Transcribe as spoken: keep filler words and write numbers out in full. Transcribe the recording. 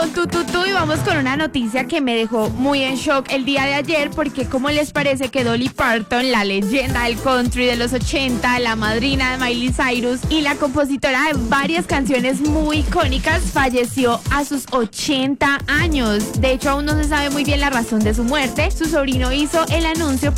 con tu tu tu y vamos con una noticia que me dejó muy en shock el día de ayer, porque ¿cómo les parece que Dolly Parton, la leyenda del country de los ochenta, la madrina de Miley Cyrus y la compositora de varias canciones muy icónicas, falleció a sus ochenta años? De hecho, aún no se sabe muy bien la razón de su muerte. Su sobrino hizo el anuncio